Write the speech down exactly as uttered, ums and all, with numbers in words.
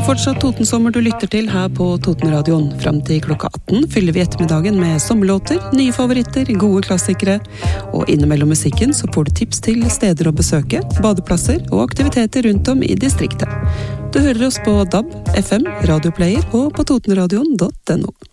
er fortsatt Totensommer du lytter til her på Totenradioen. Frem til klokka atten fyller vi ettermiddagen med sommerlåter, nye favoritter, gode klassikere. Og innimellom musikken så får du tips til steder å besøke, badeplasser og aktiviteter rundt om i distriktet. Du hører oss på D A B, F M, Radioplayer og på totenradioen punktum no.